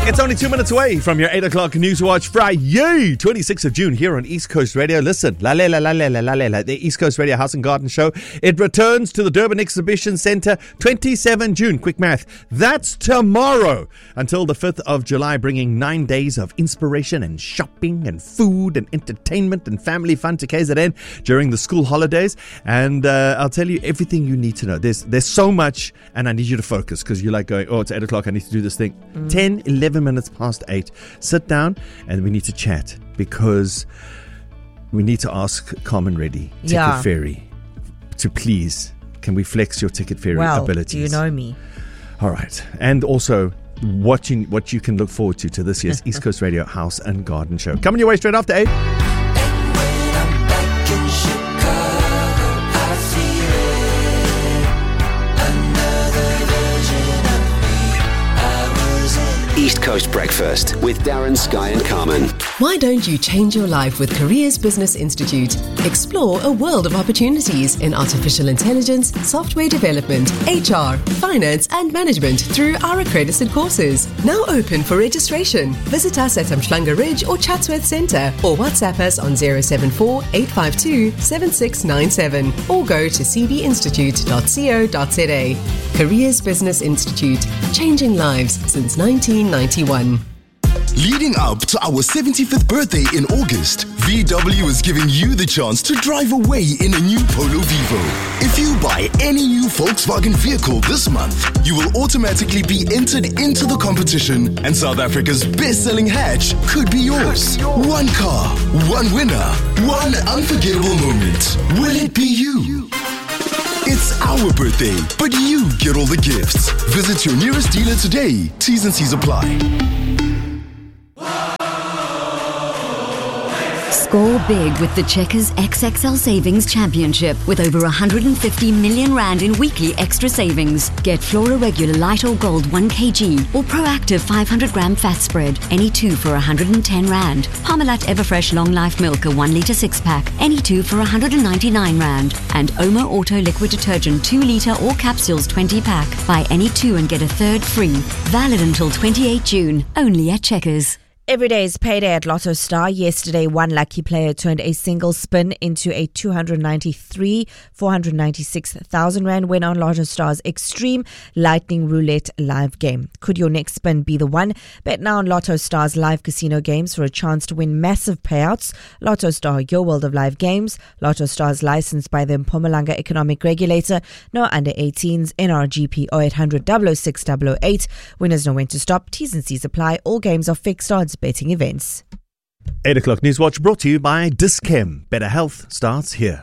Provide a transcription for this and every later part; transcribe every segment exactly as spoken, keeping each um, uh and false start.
It's only two minutes away from your eight o'clock News Watch Friday, twenty-sixth of June here on East Coast Radio. Listen, la la la la la la la la, the East Coast Radio House and Garden Show. It returns to the Durban Exhibition Centre, twenty-seventh of June. Quick math. That's tomorrow until the fifth of July, bringing nine days of inspiration and shopping and food and entertainment and family fun to K Z N during the school holidays. And uh, I'll tell you everything you need to know. There's there's so much, and I need you to focus because you're like going, oh, it's eight o'clock, I need to do this thing. Mm. ten, eleven minutes past eight. Sit down and we need to chat because we need to ask Carmen Reddy, Ticket yeah. Ferry, to please, can we flex your Ticket Ferry well, abilities? Do you know me? All right. And also what you, what you can look forward to to this year's East Coast Radio House and Garden Show. Coming your way straight after eight. East Coast Breakfast with Darren, Sky and Carmen. Why don't you change your life with Careers Business Institute? Explore a world of opportunities in artificial intelligence, software development, H R, finance and management through our accredited courses. Now open for registration. Visit us at Umhlanga Ridge or Chatsworth Centre or WhatsApp us on zero seven four, eight five two, seven six nine seven or go to c b institute dot co dot z a. Careers Business Institute, changing lives since nineteen ninety-one. Leading up to our seventy-fifth birthday in August, V W is giving you the chance to drive away in a new Polo Vivo. If you buy any new Volkswagen vehicle this month, you will automatically be entered into the competition and South Africa's best-selling hatch could be yours. One car, one winner, one unforgettable moment. Will it be you? It's our birthday, but you get all the gifts. Visit your nearest dealer today. T's and C's apply. Score big with the Checkers X X L Savings Championship with over one hundred fifty million rand in weekly extra savings. Get Flora Regular Light or Gold one kilogram or Proactive five hundred gram fat spread, any two for one hundred ten rand. Parmalat Everfresh Long Life Milk, a one litre six pack, any two for one hundred ninety-nine rand. And Omo Auto Liquid Detergent two litre or capsules twenty pack. Buy any two and get a third free. Valid until twenty-eighth of June, only at Checkers. Every day is payday at Lotto Star. Yesterday, one lucky player turned a single spin into a two hundred ninety-three, four hundred ninety-six thousand rand win on Lotto Star's Extreme Lightning Roulette live game. Could your next spin be the one? Bet now on Lotto Star's live casino games for a chance to win massive payouts. Lotto Star, your world of live games. Lotto Star is licensed by the Mpumalanga Economic Regulator. No under eighteens, N R G P zero eight hundred, double oh six, double oh eight. Winners know when to stop. T's and C's apply. All games are fixed odds. Betting events. eight o'clock News Watch brought to you by Dis-Chem. Better health starts here.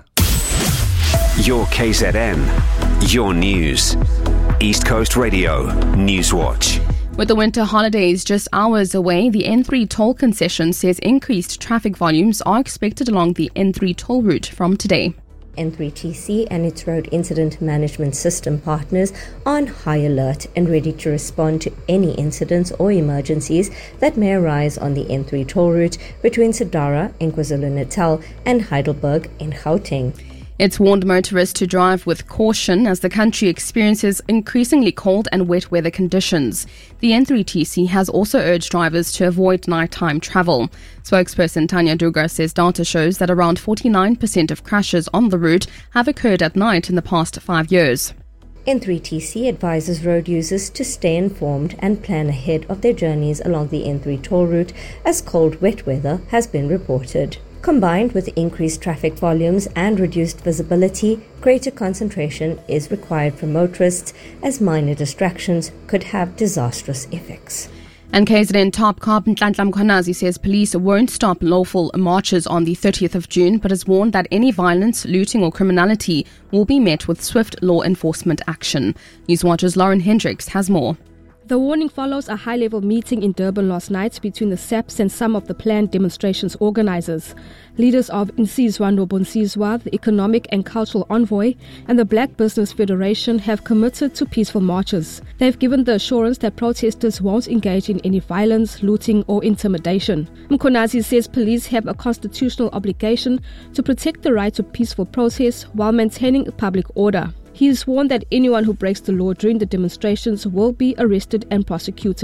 Your K Z N. Your news. East Coast Radio News Watch. With the winter holidays just hours away, the N three toll concession says increased traffic volumes are expected along the N three toll route from today. N three T C and its road incident management system partners are on high alert and ready to respond to any incidents or emergencies that may arise on the N three toll route between Sadara in KwaZulu-Natal and Heidelberg in Gauteng. It's warned motorists to drive with caution as the country experiences increasingly cold and wet weather conditions. The N three T C has also urged drivers to avoid nighttime travel. Spokesperson Tanya Dugar says data shows that around forty-nine percent of crashes on the route have occurred at night in the past five years. N three T C advises road users to stay informed and plan ahead of their journeys along the N three toll route as cold, wet weather has been reported. Combined with increased traffic volumes and reduced visibility, greater concentration is required for motorists as minor distractions could have disastrous effects. And K Z N top cop Nhlanhla Mkhwanazi says police won't stop lawful marches on the thirtieth of June, but has warned that any violence, looting or criminality will be met with swift law enforcement action. Newswatch's Lauren Hendricks has more. The warning follows a high-level meeting in Durban last night between the S A P S and some of the planned demonstrations organisers. Leaders of Insizwa Nobonsizwa, the Economic and Cultural Envoy, and the Black Business Federation have committed to peaceful marches. They've given the assurance that protesters won't engage in any violence, looting or intimidation. Mkhwanazi says police have a constitutional obligation to protect the right to peaceful protest while maintaining public order. He has warned that anyone who breaks the law during the demonstrations will be arrested and prosecuted.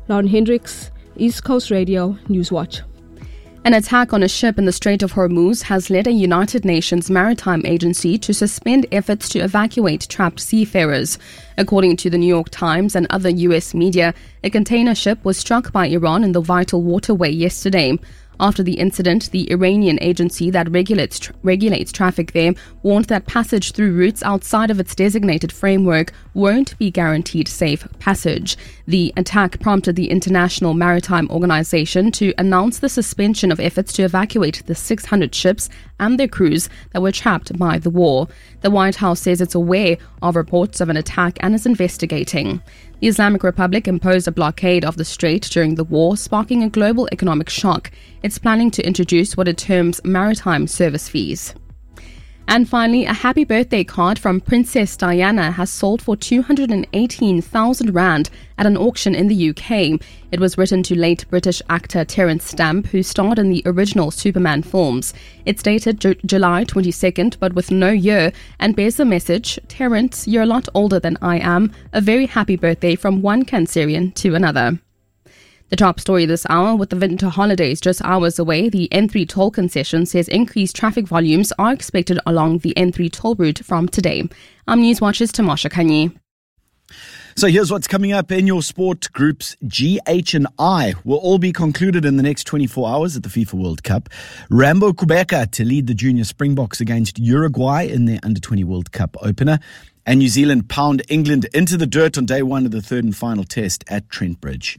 Lauren Hendricks, East Coast Radio, Newswatch. An attack on a ship in the Strait of Hormuz has led a United Nations maritime agency to suspend efforts to evacuate trapped seafarers. According to the New York Times and other U S media, a container ship was struck by Iran in the vital waterway yesterday. After the incident, the Iranian agency that regulates tra- regulates traffic there warned that passage through routes outside of its designated framework won't be guaranteed safe passage. The attack prompted the International Maritime Organization to announce the suspension of efforts to evacuate the six hundred ships and their crews that were trapped by the war. The White House says it's aware of reports of an attack and is investigating. The Islamic Republic imposed a blockade of the strait during the war, sparking a global economic shock. It's planning to introduce what it terms maritime service fees. And finally, a happy birthday card from Princess Diana has sold for two hundred eighteen thousand rand at an auction in the U K. It was written to late British actor Terence Stamp, who starred in the original Superman films. It's dated Ju- July twenty-second, but with no year, and bears the message, Terence, you're a lot older than I am. A very happy birthday from one Cancerian to another. The top story this hour: with the winter holidays just hours away, the N three toll concession says increased traffic volumes are expected along the N three toll route from today. I'm Newswatch's Tamasha Kanyi. So here's what's coming up in your sport. Groups G, H and I will all be concluded in the next twenty-four hours at the FIFA World Cup. Rambo Kubeka to lead the junior Springboks against Uruguay in their under twenty World Cup opener. And New Zealand pound England into the dirt on day one of the third and final test at Trent Bridge.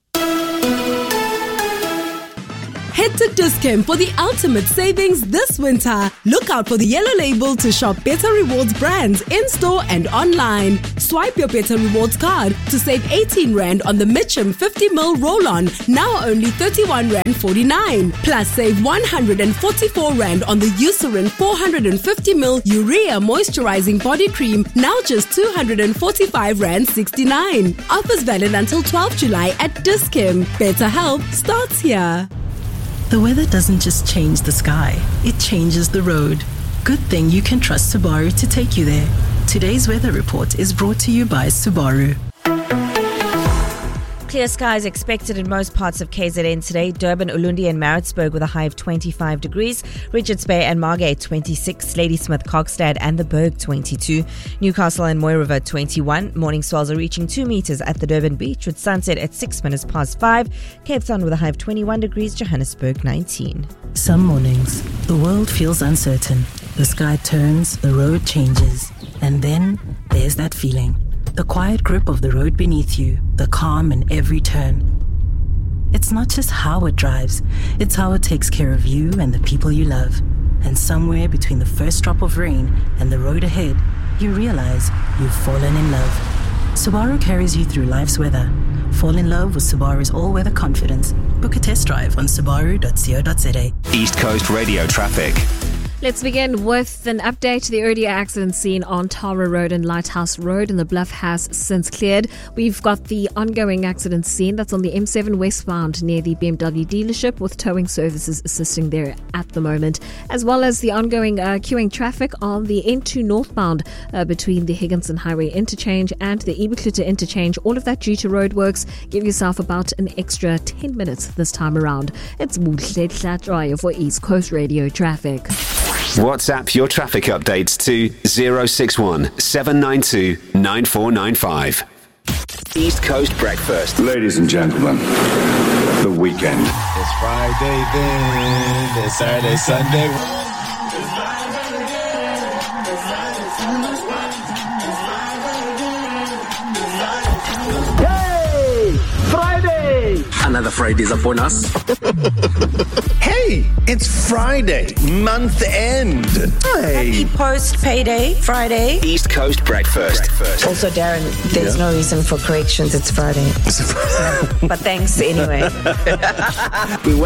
Head to Dis-Chem for the ultimate savings this winter. Look out for the yellow label to shop Better Rewards brands in-store and online. Swipe your Better Rewards card to save eighteen rand on the Mitchum fifty milliliter roll-on, now only thirty-one rand forty-nine. Plus save one hundred forty-four rand on the Eucerin four hundred fifty milliliter urea moisturizing body cream, now just two hundred forty-five rand sixty-nine. Offers valid until twelfth July at Dis-Chem. Better health starts here. The weather doesn't just change the sky, it changes the road. Good thing you can trust Subaru to take you there. Today's weather report is brought to you by Subaru. Clear skies expected in most parts of K Z N today. Durban, Ulundi and Maritzburg with a high of twenty-five degrees. Richards Bay and Margate twenty-six. Ladysmith, Kokstad and the Berg twenty-two. Newcastle and Moy River twenty-one. Morning swells are reaching two metres at the Durban beach with sunset at six minutes past five. Cape Town with a high of twenty-one degrees. Johannesburg nineteen. Some mornings, the world feels uncertain. The sky turns, the road changes. And then there's that feeling. The quiet grip of the road beneath you, the calm in every turn. It's not just how it drives, it's how it takes care of you and the people you love. And somewhere between the first drop of rain and the road ahead, you realize you've fallen in love. Subaru carries you through life's weather. Fall in love with Subaru's all-weather confidence. Book a test drive on subaru dot co dot za. East Coast Radio traffic. Let's begin with an update to the earlier accident scene on Tara Road and Lighthouse Road, and the bluff has since cleared. We've got the ongoing accident scene that's on the M seven westbound near the B M W dealership, with towing services assisting there at the moment, as well as the ongoing uh, queuing traffic on the N two northbound uh, between the Higginson Highway interchange and the Ibukluta interchange. All of that due to roadworks. Give yourself about an extra ten minutes this time around. It's Muhle Tlatraya for East Coast Radio traffic. WhatsApp your traffic updates to zero six one seven nine two nine four nine five. East Coast Breakfast. Ladies and gentlemen, the weekend. It's Friday then, it's Saturday, Sunday. Another Friday is upon us. Hey, it's Friday, month end. Hey. Happy post-payday Friday. East Coast Breakfast. Breakfast. Also, Darren, there's yeah. no reason for corrections. It's Friday. But thanks anyway. We went